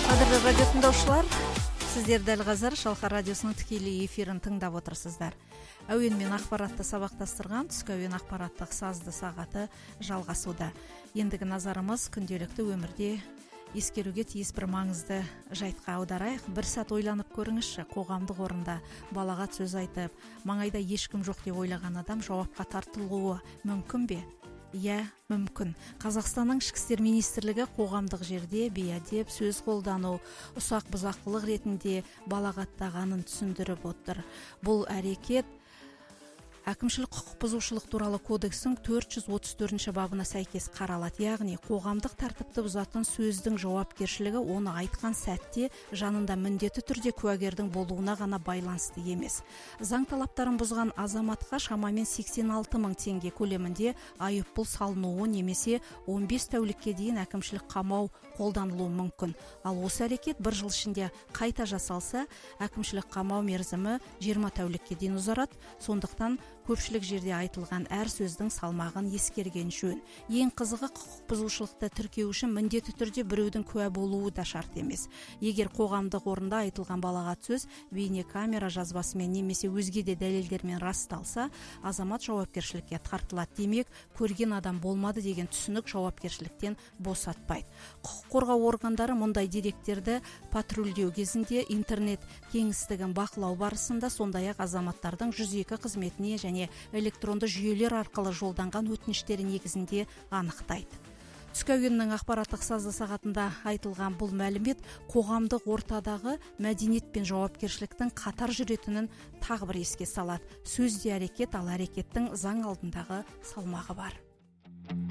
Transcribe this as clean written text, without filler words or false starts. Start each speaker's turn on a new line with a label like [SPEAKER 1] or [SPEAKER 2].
[SPEAKER 1] Қадірлі радио тыңдаушылар, сіздер дәл қазір Шалқар радиосының тікелей эфирін тыңдап отырсыздар. Әуен мен ақпаратты сабақтастырған түскі әуен ақпараттық сазды сағаты жалғасуда. Ендігі назарымыз күнделікті өмірде ескеруге тиіс бір маңызды жайтқа аударайық. Бір сәт ойланып көріңізші, қоғамдық орында балағат сөз айтып, маңайда ешкім жоқ деп ойлаған адам жауапқа тартылуы мүмкін бе? Иә, мүмкін. Қазақстанның ішкі істер министрлігі қоғамдық жерде бейәдеп сөз қолдану, ұсақ бұзақылық ретінде балағаттағанын түсіндіріп отыр. Бұл әрекет Әкімшілік құқық бұзушылық туралы кодекстің 434 бабына сәйкес қаралады. Яғни қоғамдық тәртіпті бұзатын сөздің жауапкершілігі оны айтқан сәтте жанында міндетті түрде куәгердің болуына ғана байланысты емес. Заң талаптарын бұзған азаматқа шамамен 86 мың теңге көлемінде айыппұл салынуы немесе 15 тәулікке дейін әкімшілік қамау қолданылуы мүмкін. Ал осы әрекет бір жыл ішінде қайта жасалса, әкімшілік қамау мерзімі 20 тәулікке дейін ұзарады. Сондықтан көпшілік жерде айтылған әр сөздің салмағын ескерген жөн. Ең қызығы, құқық бұзушылықты тіркеу үшін міндетті түрде біреудің куә болуы да шарт емес. Егер қоғамдық орында айтылған балағат сөз бейнекамера жазбасымен немесе өзге де дәлелдермен расталса, азамат жауапкершілікке тартылады. Демек, көрген адам болмады деген түсінік жауапкершіліктен босатпайды. Құқық қорғау органдары мұндай деректерді патрульдеу кезінде интернет кеңістігін бақылау барысында, сондай-ақ азаматтардың 102 қызметіне және электронды жүйелер арқылы жолданған өтініштері негізінде анықтайды. Түскі әуеннің ақпараттық сазды сағатында айтылған бұл мәлімет қоғамдық ортадағы мәдениет пен жауапкершіліктің қатар жүретінін тағы бір еске салады. Сөзде әрекет, ал әрекеттің заң алдындағы салмағы бар.